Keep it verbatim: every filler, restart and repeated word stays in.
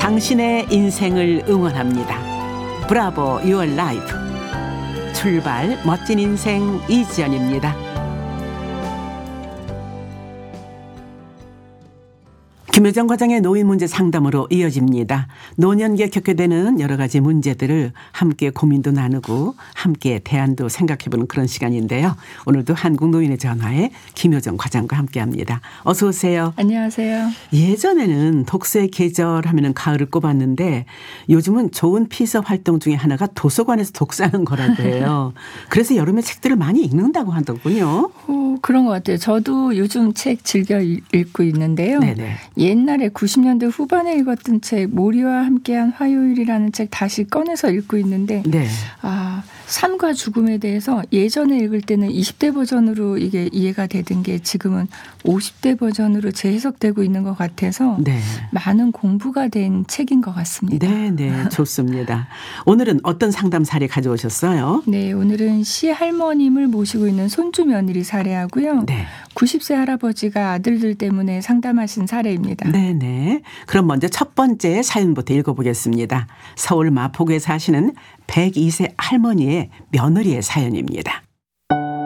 당신의 인생을 응원합니다. 브라보 유얼 라이프. 출발 멋진 인생 이지연입니다. 김효정 과장의 노인 문제 상담으로 이어집니다. 노년기에 겪게 되는 여러 가지 문제들을 함께 고민도 나누고 함께 대안도 생각해보는 그런 시간인데요. 오늘도 한국노인의 전화에 김효정 과장과 함께합니다. 어서 오세요. 안녕하세요. 예전에는 독서의 계절 하면은 가을을 꼽았는데 요즘은 좋은 피서 활동 중에 하나가 도서관에서 독서하는 거라고 해요. 그래서 여름에 책들을 많이 읽는다고 하더군요. 어, 그런 것 같아요. 저도 요즘 책 즐겨 읽고 있는데요. 네네. 옛날에 구십 년대 후반에 읽었던 책 모리와 함께한 화요일이라는 책 다시 꺼내서 읽고 있는데 네. 아, 삶과 죽음에 대해서 예전에 읽을 때는 이십 대 버전으로 이게 이해가 되던 게 지금은 오십 대 버전으로 재해석되고 있는 것 같아서 네. 많은 공부가 된 책인 것 같습니다. 네, 네, 좋습니다. 오늘은 어떤 상담 사례 가져오셨어요? 네, 오늘은 시할머님을 모시고 있는 손주 며느리 사례하고요. 네. 구십 세 할아버지가 아들들 때문에 상담하신 사례입니다. 네, 네. 그럼 먼저 첫 번째 사연부터 읽어보겠습니다. 서울 마포구에 사시는 백이 세 할머니의 며느리의 사연입니다.